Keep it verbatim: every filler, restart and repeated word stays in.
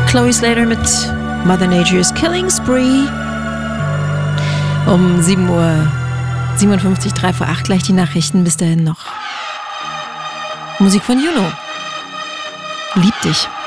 Chloe Slater mit Mother Nature's Killing Spree. Um sieben Uhr siebenundfünfzig, drei vor acht, gleich die Nachrichten. Bis dahin noch Musik von Juno. Lieb dich.